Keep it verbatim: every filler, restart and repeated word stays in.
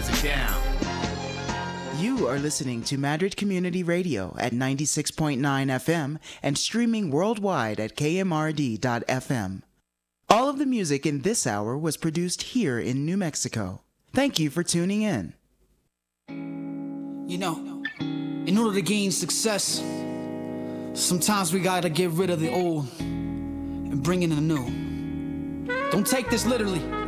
music down. You are listening to Madrid Community Radio at ninety-six point nine F M and streaming worldwide at K M R D dot F M. All of the music in this hour was produced here in New Mexico. Thank you for tuning in. You know, in order to gain success, sometimes we gotta get rid of the old and bring in the new. Don't take this literally.